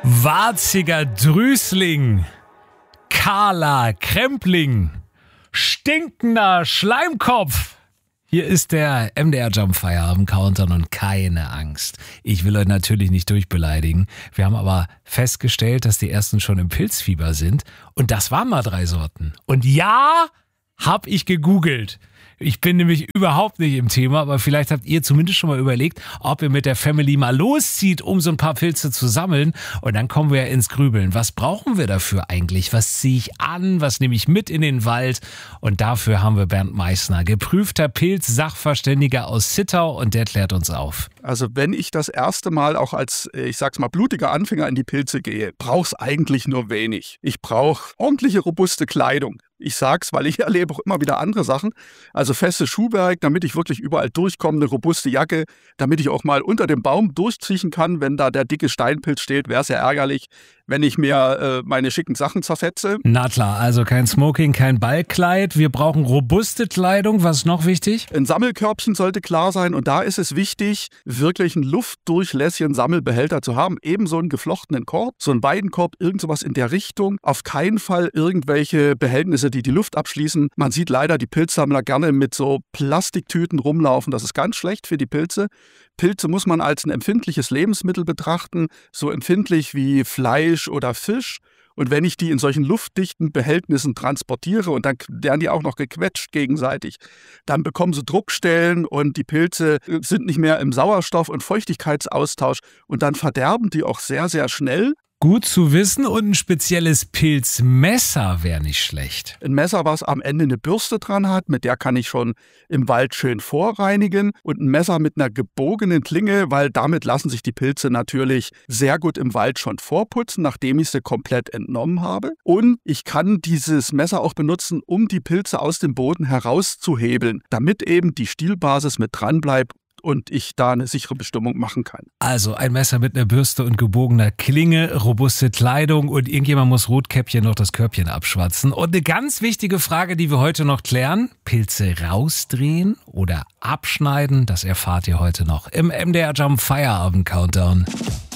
Warziger Drüßling, kahler Krempling, stinkender Schleimkopf. Hier ist der MDR Jump Feierabend Countdown und keine Angst. Ich will euch natürlich nicht durchbeleidigen. Wir haben aber festgestellt, dass die ersten schon im Pilzfieber sind. Und das waren mal 3 Sorten. Und ja, hab ich gegoogelt. Ich bin nämlich überhaupt nicht im Thema, aber vielleicht habt ihr zumindest schon mal überlegt, ob ihr mit der Family mal loszieht, um so ein paar Pilze zu sammeln. Und dann kommen wir ja ins Grübeln. Was brauchen wir dafür eigentlich? Was ziehe ich an? Was nehme ich mit in den Wald? Und dafür haben wir Bernd Meißner, geprüfter Pilz-Sachverständiger aus Zittau, und der klärt uns auf. Also wenn ich das erste Mal auch als, ich sag's mal, blutiger Anfänger in die Pilze gehe, brauch's eigentlich nur wenig. Ich brauche ordentliche, robuste Kleidung. Ich sag's, weil ich erlebe auch immer wieder andere Sachen. Also festes Schuhwerk, damit ich wirklich überall durchkomme, eine robuste Jacke, damit ich auch mal unter dem Baum durchkriechen kann. Wenn da der dicke Steinpilz steht, wäre es ja ärgerlich, wenn ich mir meine schicken Sachen zerfetze. Na klar, also kein Smoking, kein Ballkleid. Wir brauchen robuste Kleidung. Was ist noch wichtig? Ein Sammelkörbchen sollte klar sein, und da ist es wichtig, wirklich einen luftdurchlässigen Sammelbehälter zu haben. Ebenso einen geflochtenen Korb, so einen Weidenkorb, irgend sowas in der Richtung. Auf keinen Fall irgendwelche Behältnisse, die Luft abschließen. Man sieht leider die Pilzsammler gerne mit so Plastiktüten rumlaufen. Das ist ganz schlecht für die Pilze. Pilze muss man als ein empfindliches Lebensmittel betrachten, so empfindlich wie Fleisch oder Fisch. Und wenn ich die in solchen luftdichten Behältnissen transportiere und dann werden die auch noch gequetscht gegenseitig, dann bekommen sie Druckstellen und die Pilze sind nicht mehr im Sauerstoff- und Feuchtigkeitsaustausch, und dann verderben die auch sehr, sehr schnell. Gut zu wissen, und ein spezielles Pilzmesser wäre nicht schlecht. Ein Messer, was am Ende eine Bürste dran hat, mit der kann ich schon im Wald schön vorreinigen. Und ein Messer mit einer gebogenen Klinge, weil damit lassen sich die Pilze natürlich sehr gut im Wald schon vorputzen, nachdem ich sie komplett entnommen habe. Und ich kann dieses Messer auch benutzen, um die Pilze aus dem Boden herauszuhebeln, damit eben die Stielbasis mit dran bleibt und ich da eine sichere Bestimmung machen kann. Also ein Messer mit einer Bürste und gebogener Klinge, robuste Kleidung, und irgendjemand muss Rotkäppchen noch das Körbchen abschwatzen. Und eine ganz wichtige Frage, die wir heute noch klären: Pilze rausdrehen oder abschneiden? Das erfahrt ihr heute noch im MDR Jump Feierabend Countdown.